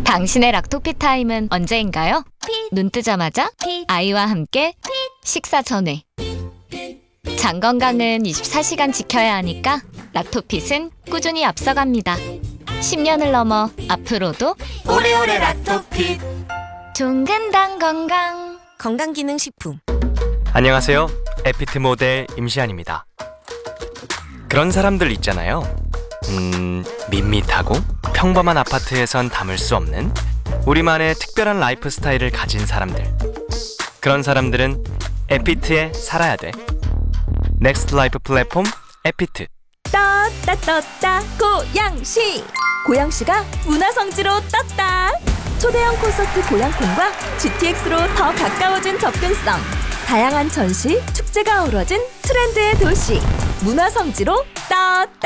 당신의 락토피 타임은 언제인가요? 눈 뜨자마자 아이와 함께 식사 전에. 장 건강은 24시간 지켜야 하니까 락토핏은 꾸준히 앞서갑니다. 10년을 넘어 앞으로도 오래오래 락토핏 종근당 건강. 건강기능식품. 안녕하세요. 에피트 모델 임시안입니다. 그런 사람들 있잖아요. 밋밋하고 평범한 아파트에선 담을 수 없는 우리만의 특별한 라이프 스타일을 가진 사람들. 그런 사람들은 에피트에 살아야 돼. 넥스트 라이프 플랫폼 에피트. 떴다 고양시. 고양시가 문화성지로 떴다. 초대형 콘서트 고양콘과 GTX로 더 가까워진 접근성. 다양한 전시, 축제가 어우러진 트렌드의 도시. 문화성지로 떴다.